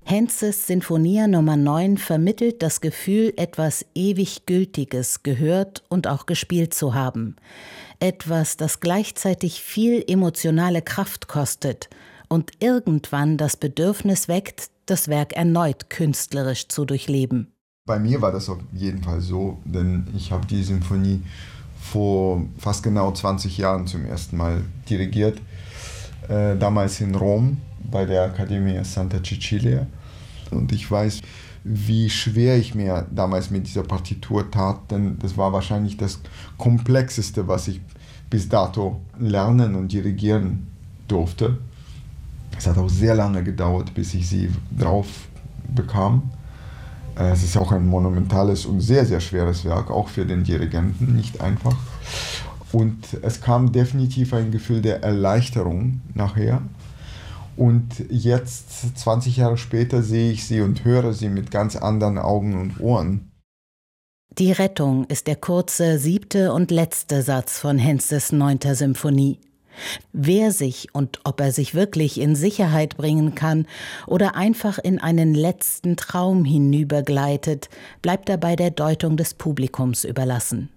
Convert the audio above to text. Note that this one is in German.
Henzes Sinfonia Nummer 9 vermittelt das Gefühl, etwas ewig Gültiges gehört und auch gespielt zu haben. Etwas, das gleichzeitig viel emotionale Kraft kostet und irgendwann das Bedürfnis weckt, das Werk erneut künstlerisch zu durchleben. Bei mir war das auf jeden Fall so, denn ich habe die Sinfonie vor fast genau 20 Jahren zum ersten Mal dirigiert. Damals in Rom bei der Accademia Santa Cecilia. Und ich weiß, wie schwer ich mir damals mit dieser Partitur tat, denn das war wahrscheinlich das Komplexeste, was ich bis dato lernen und dirigieren durfte. Es hat auch sehr lange gedauert, bis ich sie drauf bekam. Es ist auch ein monumentales und sehr, sehr schweres Werk, auch für den Dirigenten, nicht einfach. Und es kam definitiv ein Gefühl der Erleichterung nachher. Und jetzt, 20 Jahre später, sehe ich sie und höre sie mit ganz anderen Augen und Ohren. Die Rettung ist der kurze 7. und letzte Satz von Henzes 9. Symphonie. Wer sich und ob er sich wirklich in Sicherheit bringen kann oder einfach in einen letzten Traum hinübergleitet, bleibt dabei der Deutung des Publikums überlassen.